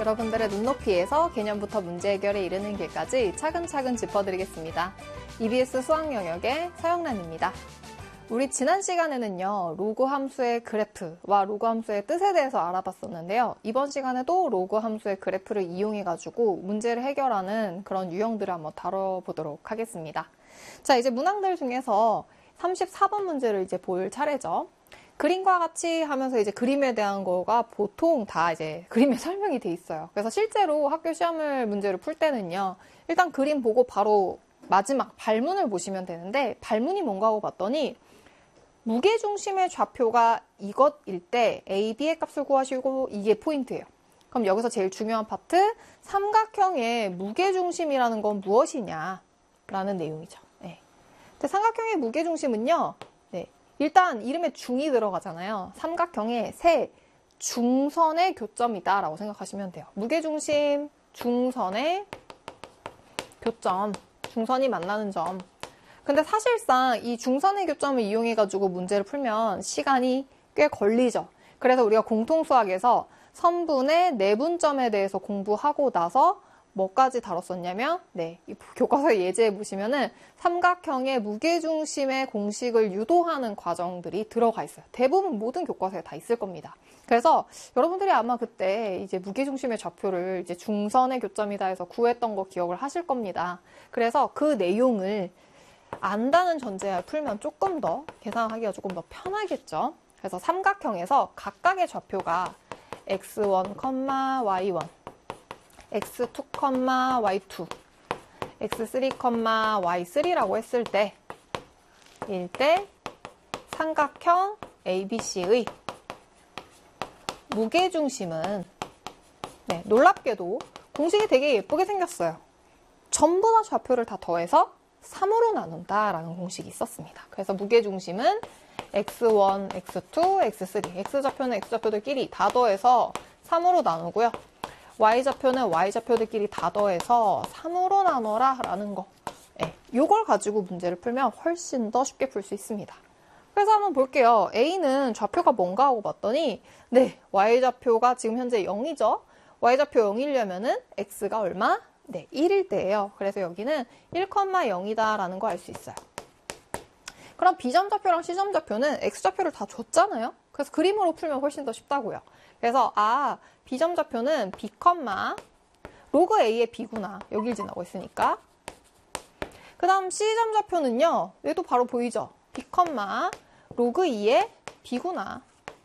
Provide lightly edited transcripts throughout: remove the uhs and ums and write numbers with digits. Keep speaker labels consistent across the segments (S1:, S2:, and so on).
S1: 여러분들의 눈높이에서 개념부터 문제 해결에 이르는 길까지 차근차근 짚어드리겠습니다. EBS 수학 영역의 서영란입니다. 우리 지난 시간에는요, 로그 함수의 그래프와 로그 함수의 뜻에 대해서 알아봤었는데요. 이번 시간에도 로그 함수의 그래프를 이용해가지고 문제를 해결하는 그런 유형들을 한번 다뤄보도록 하겠습니다. 자, 이제 문항들 중에서 34번 문제를 이제 볼 차례죠. 그림과 같이 하면서 이제 그림에 대한 거가 보통 다 이제 그림에 설명이 돼 있어요. 그래서 실제로 학교 시험을 문제를 풀 때는요, 일단 그림 보고 바로 마지막 발문을 보시면 되는데, 발문이 뭔가 하고 봤더니 무게중심의 좌표가 이것일 때 A, B의 값을 구하시고, 이게 포인트예요. 그럼 여기서 제일 중요한 파트, 삼각형의 무게중심이라는 건 무엇이냐 라는 내용이죠. 네. 근데 삼각형의 무게중심은요, 네. 일단 이름에 중이 들어가잖아요. 삼각형의 세 중선의 교점이다 라고 생각하시면 돼요. 무게중심, 중선의 교점, 중선이 만나는 점. 근데 사실상 이 중선의 교점을 이용해가지고 문제를 풀면 시간이 꽤 걸리죠. 그래서 우리가 공통수학에서 선분의 내분점에 대해서 공부하고 나서 뭐까지 다뤘었냐면, 네, 이 교과서에 예제해 보시면은 삼각형의 무게중심의 공식을 유도하는 과정들이 들어가 있어요. 대부분 모든 교과서에 다 있을 겁니다. 그래서 여러분들이 아마 그때 이제 무게중심의 좌표를 이제 중선의 교점이다 해서 구했던 거 기억을 하실 겁니다. 그래서 그 내용을 안다는 전제하에 풀면 조금 더 계산하기가 조금 더 편하겠죠. 그래서 삼각형에서 각각의 좌표가 x1, y1, x2, y2, x3, y3라고 했을 때 일대 삼각형 ABC의 무게중심은, 네, 놀랍게도 공식이 되게 예쁘게 생겼어요. 전부 다 좌표를 다 더해서 3으로 나눈다라는 공식이 있었습니다. 그래서 무게중심은 x1, x2, x3, x좌표는 x좌표들끼리 다 더해서 3으로 나누고요. y좌표는 y좌표들끼리 다 더해서 3으로 나눠라 라는 거. 네, 이걸 가지고 문제를 풀면 훨씬 더 쉽게 풀 수 있습니다. 그래서 한번 볼게요. A는 좌표가 뭔가 하고 봤더니, 네, y좌표가 지금 현재 0이죠. y좌표 0이려면은 x가 얼마? 네, 1일 때예요. 그래서 여기는 1,0이다 라는 거 알 수 있어요. 그럼 B점좌표랑 C점좌표는 X좌표를 다 줬잖아요. 그래서 그림으로 풀면 훨씬 더 쉽다고요. 그래서 B점좌표는 B, 로그 A의 B구나. 여길 지나고 있으니까. 그 다음 C점좌표는요. 얘도 바로 보이죠? B, 로그 2의 B구나.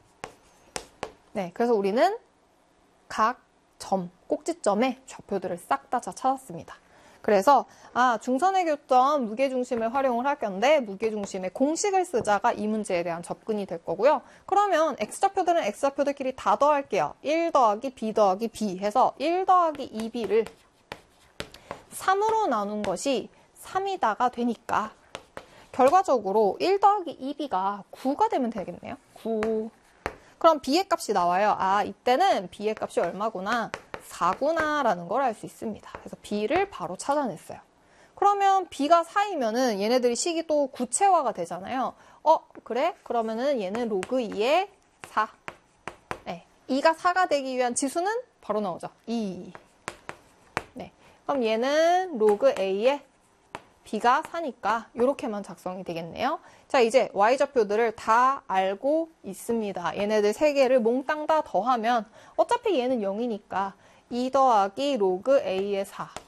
S1: 네, 그래서 우리는 각 점, 꼭지점의 좌표들을 싹 다 찾았습니다. 그래서 중선의 교점 무게중심을 활용을 할 건데 무게중심의 공식을 쓰자가 이 문제에 대한 접근이 될 거고요. 그러면 X좌표들은 X좌표들끼리 다 더할게요. 1 더하기 B 더하기 B 해서 1 더하기 2B를 3으로 나눈 것이 3이다가 되니까 결과적으로 1 더하기 2B가 9가 되면 되겠네요. 9. 그럼 B의 값이 나와요. 이때는 B의 값이 얼마구나? 4구나 라는 걸 알 수 있습니다. 그래서 B를 바로 찾아냈어요. 그러면 B가 4이면은 얘네들이 식이 또 구체화가 되잖아요. 그래? 그러면은 얘는 로그 2의 4. 네, 2가 4가 되기 위한 지수는 바로 나오죠. 2. 네, 그럼 얘는 로그 A의 B가 4니까 이렇게만 작성이 되겠네요. 자, 이제 Y좌표들을 다 알고 있습니다. 얘네들 3개를 몽땅 다 더하면 어차피 얘는 0이니까 2 더하기 로그 A의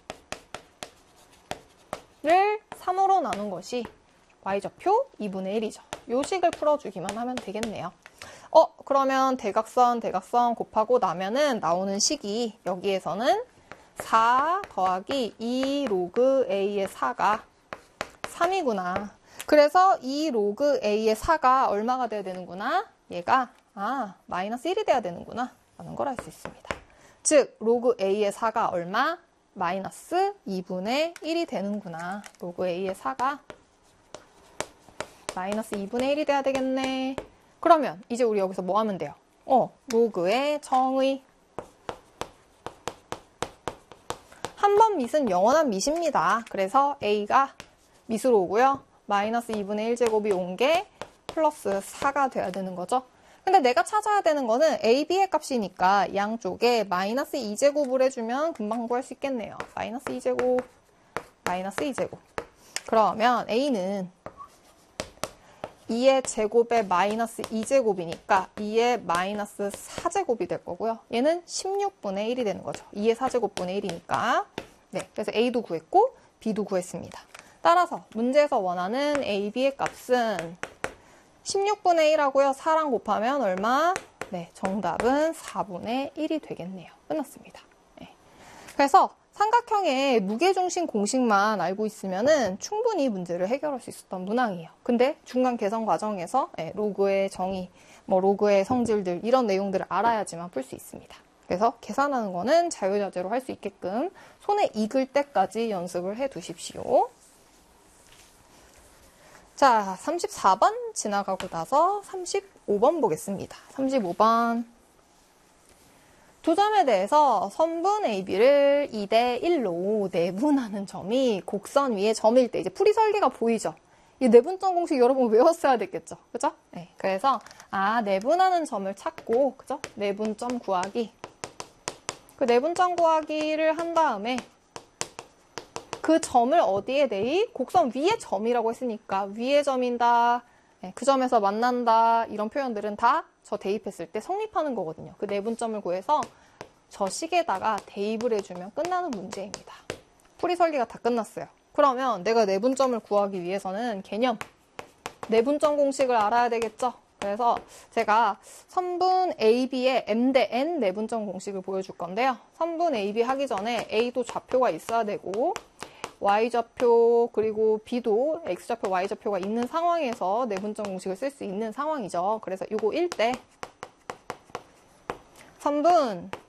S1: 4를 3으로 나눈 것이 Y좌표 2분의 1이죠. 요 식을 풀어주기만 하면 되겠네요. 그러면 대각선 곱하고 나면은 나오는 식이 여기에서는 4 더하기 2 로그 A의 4가 3이구나. 그래서 이 로그 A의 4가 얼마가 돼야 되는구나? 얘가 마이너스 1이 돼야 되는구나 라는 걸 알 수 있습니다. 즉 로그 A의 4가 얼마? 마이너스 2분의 1이 되는구나. 로그 A의 4가 마이너스 2분의 1이 돼야 되겠네. 그러면 이제 우리 여기서 뭐 하면 돼요? 로그의 정의. 한 번 밑은 영원한 밑입니다. 그래서 A가 밑으로 오고요. 마이너스 2분의 1제곱이 온 게 플러스 4가 돼야 되는 거죠. 근데 내가 찾아야 되는 거는 a, b의 값이니까 양쪽에 마이너스 2제곱을 해주면 금방 구할 수 있겠네요. 마이너스 2제곱, 마이너스 2제곱. 그러면 a는 2의 제곱에 마이너스 2제곱이니까 2의 마이너스 4제곱이 될 거고요. 얘는 16분의 1이 되는 거죠. 2의 4제곱분의 1이니까. 네, 그래서 a도 구했고 b도 구했습니다. 따라서 문제에서 원하는 a, b의 값은 16분의 1하고요. 4랑 곱하면 얼마? 네, 정답은 4분의 1이 되겠네요. 끝났습니다. 네. 그래서 삼각형의 무게중심 공식만 알고 있으면은 충분히 문제를 해결할 수 있었던 문항이에요. 근데 중간 계산 과정에서 로그의 정의, 로그의 성질들 이런 내용들을 알아야지만 풀 수 있습니다. 그래서 계산하는 거는 자유자재로 할 수 있게끔 손에 익을 때까지 연습을 해 두십시오. 자, 34번 지나가고 나서 35번 보겠습니다. 35번. 두 점에 대해서 선분 AB를 2대 1로 내분하는 점이 곡선 위에 점일 때 이제 풀이 설계가 보이죠? 이 내분점 공식 여러분 외웠어야 됐겠죠? 그죠? 네. 그래서 내분하는 점을 찾고 그죠? 내분점 구하기. 그 내분점 구하기를 한 다음에 그 점을 어디에 대입? 곡선 위의 점이라고 했으니까 위의 점인다. 네, 그 점에서 만난다. 이런 표현들은 다 저 대입했을 때 성립하는 거거든요. 그 내분점을 구해서 저 식에다가 대입을 해주면 끝나는 문제입니다. 풀이 설계가 다 끝났어요. 그러면 내가 내분점을 구하기 위해서는 개념, 내분점 공식을 알아야 되겠죠? 그래서 제가 선분 AB의 M 대 N 내분점 공식을 보여줄 건데요. 선분 AB 하기 전에 A도 좌표가 있어야 되고 Y좌표 그리고 B도 X좌표, Y좌표가 있는 상황에서 내분점 공식을 쓸 수 있는 상황이죠. 그래서 이거 1대 선분